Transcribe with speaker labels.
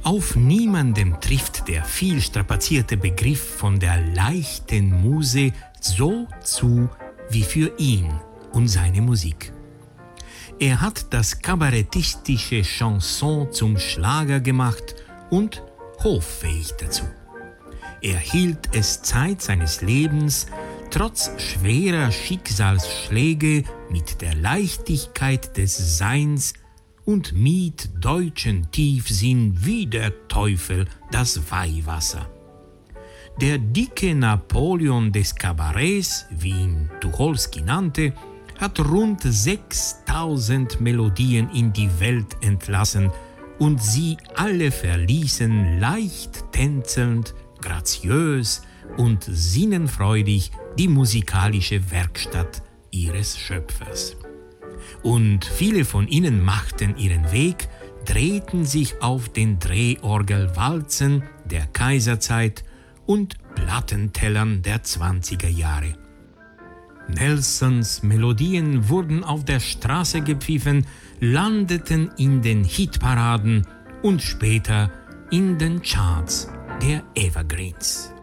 Speaker 1: Auf niemandem trifft der viel strapazierte Begriff von der leichten Muse so zu wie für ihn und seine Musik. Er hat das kabarettistische Chanson zum Schlager gemacht und hoffähig dazu. Er hielt es Zeit seines Lebens, trotz schwerer Schicksalsschläge, mit der Leichtigkeit des Seins und mied deutschen Tiefsinn wie der Teufel das Weihwasser. Der dicke Napoleon des Kabarets, wie ihn Tucholsky nannte, hat rund 6000 Melodien in die Welt entlassen und sie alle verließen leicht tänzelnd, graziös und sinnenfreudig die musikalische Werkstatt ihres Schöpfers. Und viele von ihnen machten ihren Weg, drehten sich auf den Drehorgelwalzen der Kaiserzeit und Plattentellern der 20er Jahre. Nelsons Melodien wurden auf der Straße gepfiffen, landeten in den Hitparaden und später in den Charts der Evergreens.